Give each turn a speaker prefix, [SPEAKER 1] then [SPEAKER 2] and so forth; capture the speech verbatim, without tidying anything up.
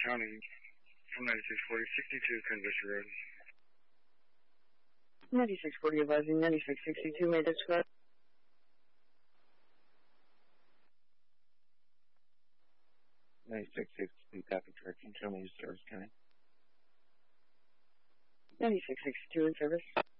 [SPEAKER 1] County from ninety-six forty, sixty-two Conversion Road.
[SPEAKER 2] ninety-six forty advising ninety-six sixty-two, may describe.
[SPEAKER 3] ninety-six sixty-two, copy direction, show me service county.
[SPEAKER 2] ninety-six sixty-two in service.